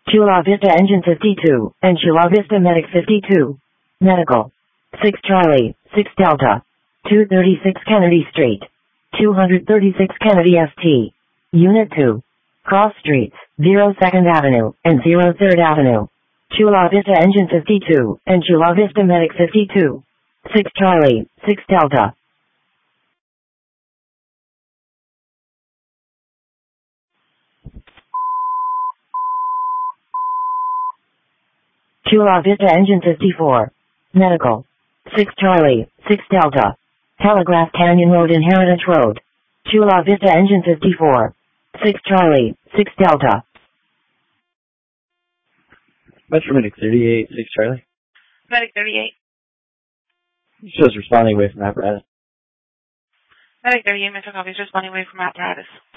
Chula Vista Engine 52, and Chula Vista Medic 52. Medical. 6 Charlie, 6 Delta. 236 Kennedy Street. 236 Kennedy ST. Unit 2. Cross Streets, 02nd Avenue, and 03rd Avenue. Chula Vista Engine 52, and Chula Vista Medic 52. 6 Charlie, 6 Delta. Chula Vista Engine 54. Medical. 6 Charlie, 6 Delta. Telegraph Canyon Road and Heritage Road. Chula Vista Engine 54. 6 Charlie, 6 Delta. Metro Medic 38, 6 Charlie. Medic 38. Shows responding away from apparatus. Medic 38, Metro copies responding away from apparatus.